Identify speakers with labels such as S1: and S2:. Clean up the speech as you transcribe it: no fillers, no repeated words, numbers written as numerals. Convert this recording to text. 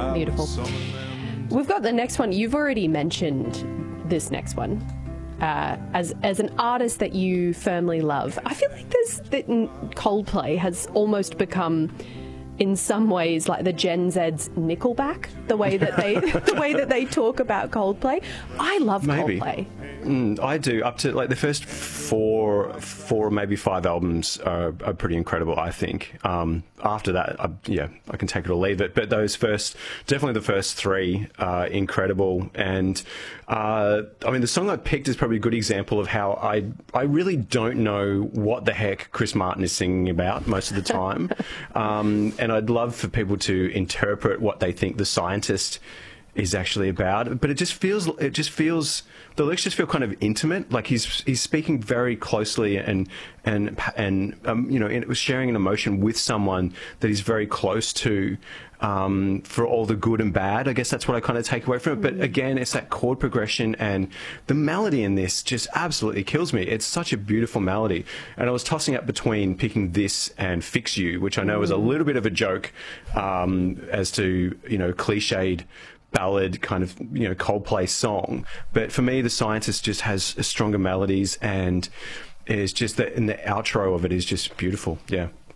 S1: Beautiful. We've got the next one. You've already mentioned this next one as an artist that you firmly love. I feel like Coldplay has almost become, in some ways, like the Gen Z's Nickelback, the way that they talk about Coldplay. I love Coldplay.
S2: I do. Up to like the first four, maybe five albums are pretty incredible, I think. After that, I can take it or leave it. But definitely the first three are incredible. And I mean, the song I picked is probably a good example of how I really don't know what the heck Chris Martin is singing about most of the time. And I'd love for people to interpret what they think The Scientist is actually about, but it just feels the lyrics just feel kind of intimate, like he's speaking very closely and it was sharing an emotion with someone that he's very close to, for all the good and bad. I guess that's what I kind of take away from it. But again, it's that chord progression, and the melody in this just absolutely kills me. It's such a beautiful melody. And I was tossing up between picking this and Fix You, which I know is a little bit of a joke, as to, cliched ballad kind of, Coldplay song. But for me, The Scientist just has stronger melodies, and is just that, and the outro of it is just beautiful. Yeah.